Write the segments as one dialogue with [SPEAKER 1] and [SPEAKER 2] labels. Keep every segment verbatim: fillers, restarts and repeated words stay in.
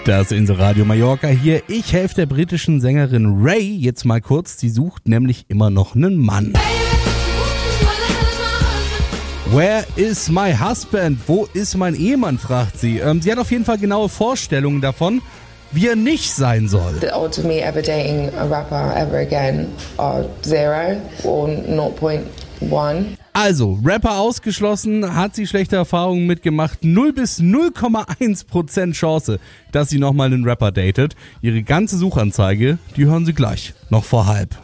[SPEAKER 1] Das Inselradio Mallorca hier. Ich helfe der britischen Sängerin Ray jetzt mal kurz. Sie sucht nämlich immer noch einen Mann. Where is my husband? Wo ist mein Ehemann, fragt sie. Ähm, sie hat auf jeden Fall genaue Vorstellungen davon, wie er nicht sein soll.
[SPEAKER 2] The odds of me ever dating a rapper ever again are zero or zero point one.
[SPEAKER 1] Also, Rapper ausgeschlossen, hat sie schlechte Erfahrungen mitgemacht. null bis null Komma eins Prozent Chance, dass sie nochmal einen Rapper datet. Ihre ganze Suchanzeige, die hören Sie gleich, noch vor halb.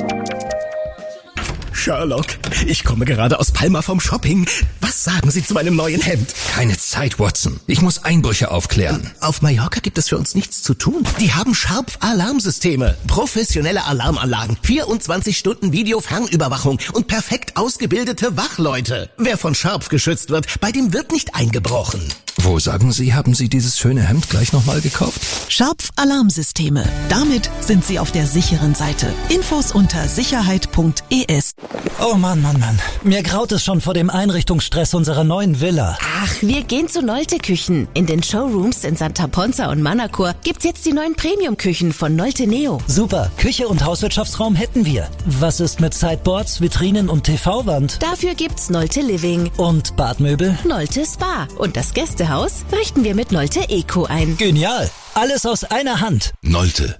[SPEAKER 3] Sherlock, ich komme gerade aus Palma vom Shopping. Was sagen Sie zu meinem neuen Hemd?
[SPEAKER 4] Keine Zeit, Watson. Ich muss Einbrüche aufklären.
[SPEAKER 3] Auf Mallorca gibt es für uns nichts zu tun. Die haben Sharp-Alarmsysteme, professionelle Alarmanlagen, vierundzwanzig Stunden Videofernüberwachung und perfekt ausgebildete Wachleute. Wer von Sharp geschützt wird, bei dem wird nicht eingebrochen.
[SPEAKER 4] Wo, sagen Sie, haben Sie dieses schöne Hemd gleich nochmal gekauft?
[SPEAKER 5] Sharp-Alarmsysteme. Damit sind Sie auf der sicheren Seite. Infos unter sicherheit punkt e s.
[SPEAKER 6] Oh Mann, Mann, Mann. Mir graut es schon vor dem Einrichtungsstress unserer neuen Villa.
[SPEAKER 7] Ach, wir gehen zu Nolte Küchen. In den Showrooms in Santa Ponsa und Manacor gibt's jetzt die neuen Premium-Küchen von Nolte Neo.
[SPEAKER 6] Super. Küche und Hauswirtschaftsraum hätten wir. Was ist mit Sideboards, Vitrinen und T V-Wand?
[SPEAKER 7] Dafür gibt's Nolte Living.
[SPEAKER 6] Und Badmöbel?
[SPEAKER 7] Nolte Spa. Und das Gästehaus richten wir mit Nolte Eco ein.
[SPEAKER 6] Genial. Alles aus einer Hand.
[SPEAKER 4] Nolte.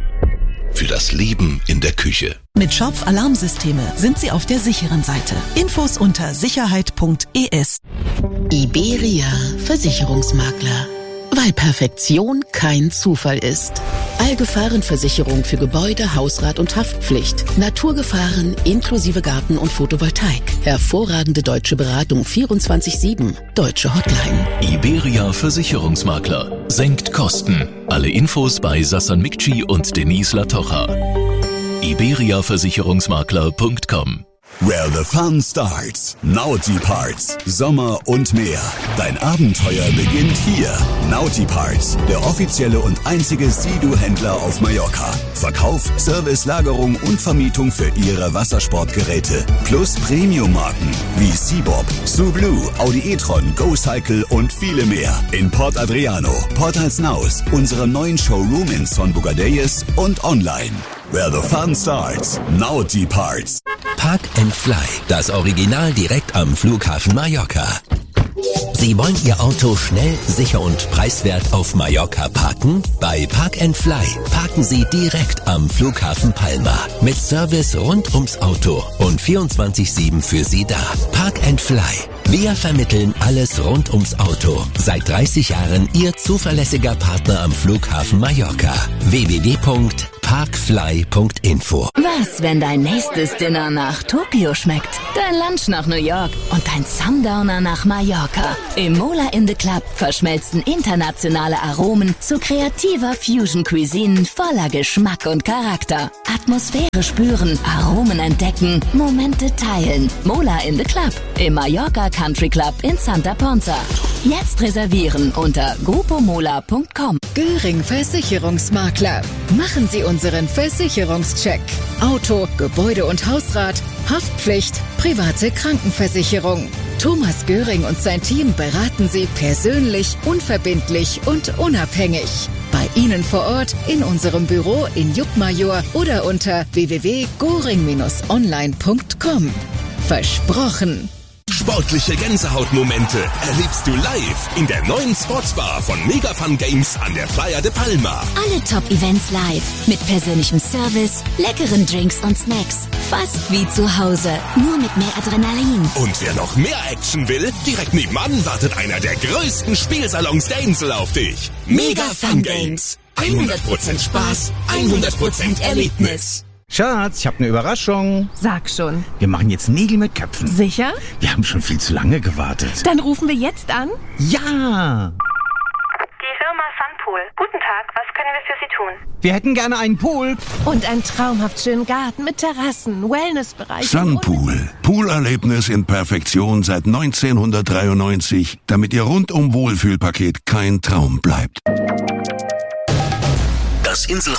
[SPEAKER 4] Für das Leben in der Küche.
[SPEAKER 5] Mit Schopf Alarmsysteme sind Sie auf der sicheren Seite. Infos unter sicherheit punkt e s.
[SPEAKER 8] Iberia Versicherungsmakler. Weil Perfektion kein Zufall ist. Allgefahrenversicherung für Gebäude, Hausrat und Haftpflicht. Naturgefahren inklusive Garten und Photovoltaik. Hervorragende deutsche Beratung vierundzwanzig sieben. Deutsche Hotline.
[SPEAKER 9] Iberia Versicherungsmakler. Senkt Kosten. Alle Infos bei Sassan Mikci und Denise Latocha. iberia versicherungsmakler punkt com.
[SPEAKER 10] Where the fun starts. Naughty Parts. Sommer und mehr. Dein Abenteuer beginnt hier. Naughty Parts, der offizielle und einzige Sea-Doo-Händler auf Mallorca. Verkauf, Service, Lagerung und Vermietung für Ihre Wassersportgeräte. Plus Premium-Marken wie Seabob, Sublue, Audi e-tron, GoCycle und viele mehr. In Port Adriano, Port Alsnaus, unserem neuen Showroom in Son Bogadelles und online. Where the fun starts. Naughty Parts.
[SPEAKER 3] Park and Fly, das Original direkt am Flughafen Mallorca. Sie wollen Ihr Auto schnell, sicher und preiswert auf Mallorca parken? Bei Park and Fly parken Sie direkt am Flughafen Palma. Mit Service rund ums Auto und vierundzwanzig sieben für Sie da. Park and Fly. Wir vermitteln alles rund ums Auto. Seit dreißig Jahren Ihr zuverlässiger Partner am Flughafen Mallorca. w w w punkt parkfly punkt info.
[SPEAKER 7] Was, wenn dein nächstes Dinner nach Tokio schmeckt, dein Lunch nach New York und dein Sundowner nach Mallorca? Im Mola in the Club verschmelzen internationale Aromen zu kreativer Fusion Cuisine voller Geschmack und Charakter. Atmosphäre spüren, Aromen entdecken, Momente teilen. Mola in the Club im Mallorca Country Club in Santa Ponsa. Jetzt reservieren unter grupomola punkt com.
[SPEAKER 11] Göring Versicherungsmakler. Machen Sie unseren Versicherungscheck. Auto, Gebäude und Hausrat, Haftpflicht, private Krankenversicherung. Thomas Göring und sein Team beraten Sie persönlich, unverbindlich und unabhängig. Bei Ihnen vor Ort, in unserem Büro in Juckmajor oder unter w w w punkt goring Bindestrich online punkt com. Versprochen!
[SPEAKER 3] Sportliche Gänsehautmomente erlebst du live in der neuen Sportsbar von Mega Fun Games an der Playa de Palma.
[SPEAKER 7] Alle Top-Events live mit persönlichem Service, leckeren Drinks und Snacks. Fast wie zu Hause, nur mit mehr Adrenalin.
[SPEAKER 3] Und wer noch mehr Action will, direkt nebenan wartet einer der größten Spielsalons der Insel auf dich. Mega Fun Games. hundert Prozent Spaß, hundert Prozent Erlebnis.
[SPEAKER 12] Schatz, ich habe eine Überraschung.
[SPEAKER 13] Sag schon.
[SPEAKER 12] Wir machen jetzt Nägel mit Köpfen.
[SPEAKER 13] Sicher?
[SPEAKER 12] Wir haben schon viel zu lange gewartet.
[SPEAKER 13] Dann rufen wir jetzt an.
[SPEAKER 12] Ja!
[SPEAKER 14] Die Firma Sunpool. Guten Tag, was können wir für Sie tun?
[SPEAKER 12] Wir hätten gerne einen Pool.
[SPEAKER 13] Und einen traumhaft schönen Garten mit Terrassen, Wellnessbereich.
[SPEAKER 15] Sunpool. Poolerlebnis in Perfektion seit neunzehnhundertdreiundneunzig, damit Ihr rundum Wohlfühlpaket kein Traum bleibt.
[SPEAKER 9] Das Inselradio